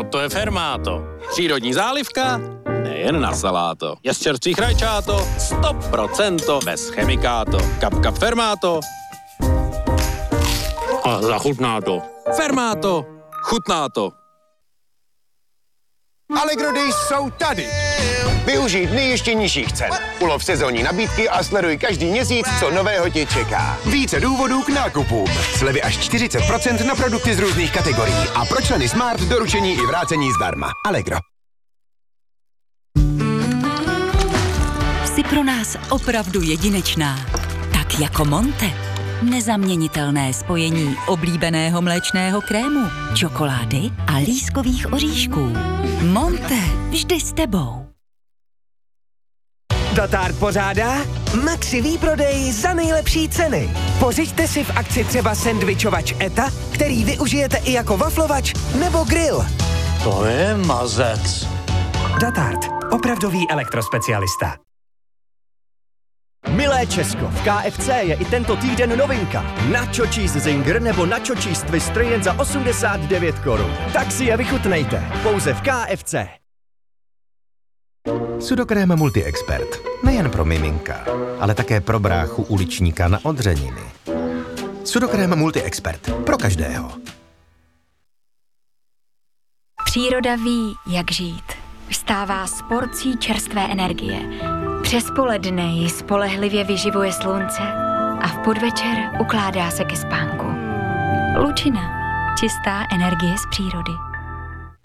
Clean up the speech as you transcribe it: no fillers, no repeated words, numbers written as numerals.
No to je Fermáto. Přírodní zálivka, nejen na saláto. Je z čerstvých rajčáto, 100% bez chemikáto. Kap Fermáto. A zachutná to. Fermáto, chutná to. Allegro Days jsou tady. Využij dny ještě nižších cen. Ulov sezónní nabídky a sleduj každý měsíc, co nového tě čeká. Více důvodů k nákupům. Slevy až 40% na produkty z různých kategorií. A pro členy Smart doručení i vrácení zdarma. Allegro. Jsi pro nás opravdu jedinečná. Tak jako Monte. Nezaměnitelné spojení oblíbeného mléčného krému, čokolády a lískových oříšků. Monte, vždy s tebou. Dotart pořádá Maxi výprodej za nejlepší ceny. Pořiďte si v akci třeba sendvičovač ETA, který využijete i jako waflovač nebo grill. To je mazec. Dotart, opravdový elektrospecialista. Milé Česko, v KFC je i tento týden novinka. Nacho cheese zinger nebo nacho cheese twister jen za 89 korun. Tak si je vychutnejte, pouze v KFC. Sudokrém Multi-Expert. Nejen pro miminka, ale také pro bráchu uličníka na odřeniny. Sudokrém Multi-Expert. Pro každého. Příroda ví, jak žít. Vstává s porcí čerstvé energie. Přes poledne ji spolehlivě vyživuje slunce a v podvečer ukládá se ke spánku. Lučina. Čistá energie z přírody.